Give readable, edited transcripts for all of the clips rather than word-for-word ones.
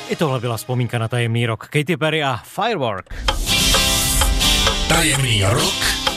I tohle byla vzpomínka na tajemný rok. Katy Perry a Firework. Tajemný rok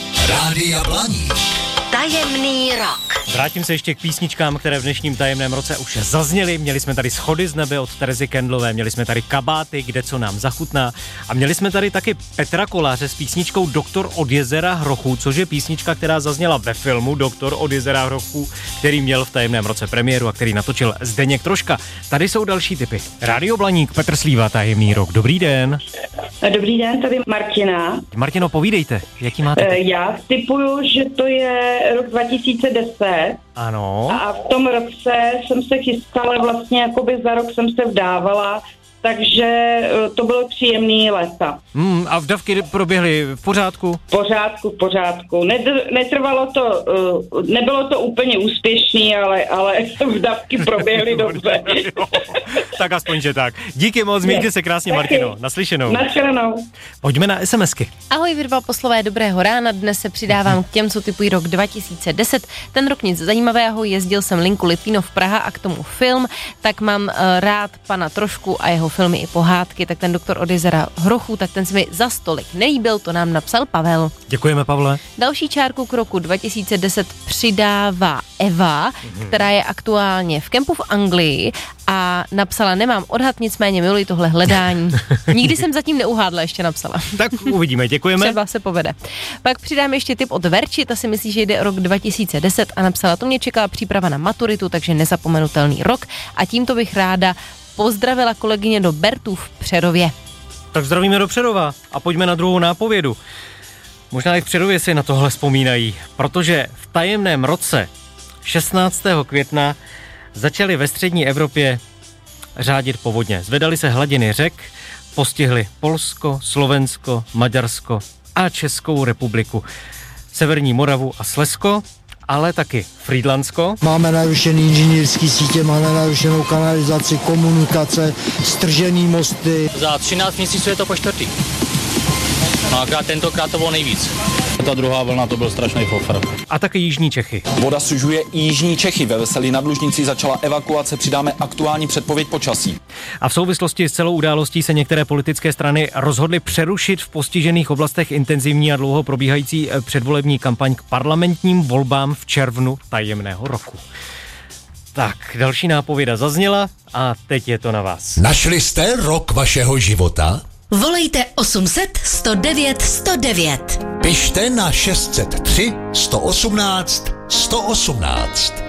Rádia Blaník. Tajemný rok. Vrátím se ještě k písničkám, které v dnešním tajemném roce už zazněly. Měli jsme tady Schody z nebe od Terezy Kendlové, měli jsme tady Kabáty, Kde co nám zachutná a měli jsme tady taky Petra Koláře s písničkou Doktor od jezera Hrochů, což je písnička, která zazněla ve filmu Doktor od jezera Hrochů, který měl v tajemném roce premiéru a který natočil Zdeněk Troška. Tady jsou další tipy. Rádio Blaník, Petr Slíva, tajemný rok. Dobrý den. Dobrý den, tady Martina. Martino, povídejte, jaký máte? Já tipuju, že to je rok 2010. Ano. A v tom roce jsem se chystala, vlastně jakoby za rok jsem se vdávala, takže to bylo příjemný léta. A vdavky proběhly v pořádku? V pořádku. Netrvalo to, nebylo to úplně úspěšný, ale vdavky proběhly dobře. Tak aspoň, že tak. Díky moc, mějte se krásně, Martino. Naslyšenou. Naschledanou. Pojďme na SMSky. Ahoj, vy dva poslové, dobrého rána. Dnes se přidávám k těm, co typují rok 2010. Ten rok nic zajímavého, jezdil jsem linku Litvínov Praha a k tomu film, tak mám rád pana Trošku a jeho filmy i pohádky, tak ten Doktor od jezera Hrochů, tak ten se mi za stolik nelíbil, to nám napsal Pavel. Děkujeme, Pavle. Další čárku k roku 2010 přidává Eva, která je aktuálně v kempu v Anglii a napsala, nemám odhad, nicméně miluji tohle hledání. Nikdy jsem zatím neuhádla, ještě napsala. Tak uvidíme, děkujeme. Třeba se povede. Pak přidám ještě tip od Verči, ta si myslí, že jde o rok 2010 a napsala, to mě čeká příprava na maturitu, takže nezapomenutelný rok a tímto bych ráda pozdravila kolegyně do Bertů v Přerově. Tak zdravíme do Přerova a pojďme na druhou nápovědu. Možná i v Přerově si na tohle vzpomínají, protože v tajemném roce 16. května začaly ve střední Evropě řádit povodně. Zvedaly se hladiny řek, postihly Polsko, Slovensko, Maďarsko a Českou republiku, Severní Moravu a Slezsko, ale taky Frýdlantsko. Máme narušený inženýrský sítě, máme narušenou kanalizaci, komunikace, stržený mosty. Za 13 měsíců je to po čtvrtý. No a tentokrát to bylo nejvíc. Ta druhá vlna, to byl strašný fofr. A taky jižní Čechy. Voda sužuje i jižní Čechy. Ve Veselí nad Lužnicí začala evakuace, přidáme aktuální předpověď počasí. A v souvislosti s celou událostí se některé politické strany rozhodly přerušit v postižených oblastech intenzivní a dlouho probíhající předvolební kampaň k parlamentním volbám v červnu tajemného roku. Tak, další nápověda zazněla a teď je to na vás. Našli jste rok vašeho života? Volejte 800 109 109. Pište na 603 118 118.